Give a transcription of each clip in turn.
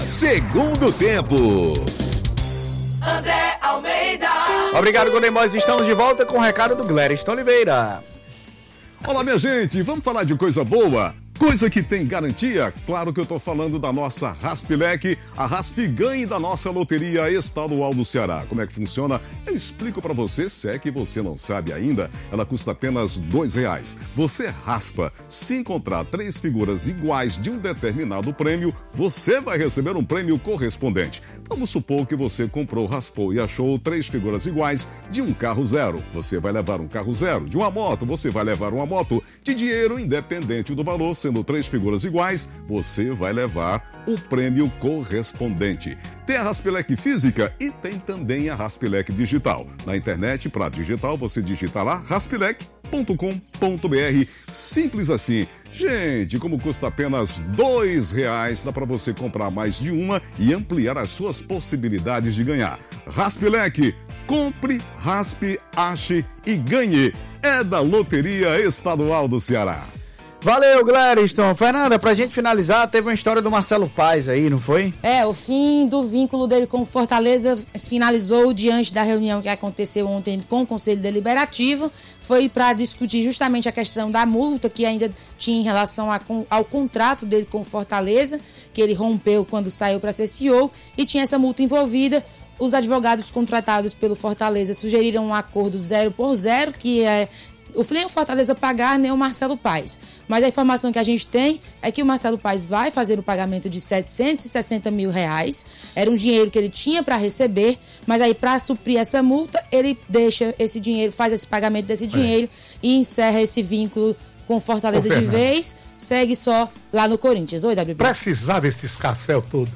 Segundo tempo. André Almeida. Obrigado, Gondemóis. Estamos de volta com o recado do Glériston Oliveira. Olá, minha gente. Vamos falar de coisa boa? Coisa que tem garantia? Claro que eu tô falando da nossa Raspilec, a Raspe Ganhe da nossa Loteria Estadual do Ceará. Como é que funciona? Eu explico pra você, se é que você não sabe ainda. Ela custa apenas R$2. Você raspa. Se encontrar 3 figuras iguais de um determinado prêmio, você vai receber um prêmio correspondente. Vamos supor que você comprou, raspou e achou 3 figuras iguais de um carro zero. Você vai levar um carro zero. De uma moto, você vai levar uma moto. De dinheiro, independente do valor, sendo 3 figuras iguais, você vai levar o prêmio correspondente. Tem a Raspilec física e tem também a Raspilec digital. Na internet, para digital, você digita lá raspilec.com.br. Simples assim. Gente, como custa apenas R$2, dá para você comprar mais de uma e ampliar as suas possibilidades de ganhar. Raspilec, compre, raspe, ache e ganhe. É da Loteria Estadual do Ceará. Valeu, Glériston. Fernanda, pra gente finalizar, teve uma história do Marcelo Paes aí, não foi? O fim do vínculo dele com o Fortaleza finalizou diante da reunião que aconteceu ontem com o Conselho Deliberativo. Foi para discutir justamente a questão da multa que ainda tinha em relação ao contrato dele com o Fortaleza, que ele rompeu quando saiu para ser CEO, e tinha essa multa envolvida. Os advogados contratados pelo Fortaleza sugeriram um acordo 0-0, que é o Fortaleza pagar, nem o Marcelo Paes. Mas a informação que a gente tem é que o Marcelo Paes vai fazer o pagamento de R$760 mil. Era um dinheiro que ele tinha para receber, mas aí para suprir essa multa, ele deixa esse dinheiro, faz esse pagamento desse dinheiro e encerra esse vínculo com o Fortaleza de vez, segue só lá no Corinthians. Oi, WB. Precisava esse escarcel todo?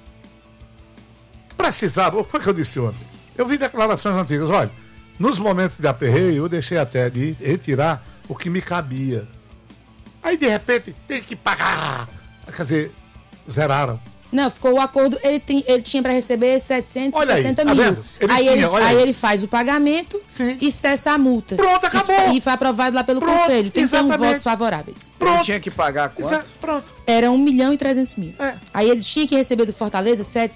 Precisava. Foi o que eu disse ontem. Eu vi declarações antigas, olha, nos momentos de aperreio, eu deixei até de retirar o que me cabia. Aí, de repente, tem que pagar. Quer dizer, zeraram. Não, ficou o acordo, ele tinha para receber R$760 mil. Aí ele faz o pagamento e cessa a multa. Pronto, acabou. E foi aprovado lá pelo Conselho. 31 votos favoráveis. Ele tinha que pagar quanto? Era R$1.300.000. Aí ele tinha que receber do Fortaleza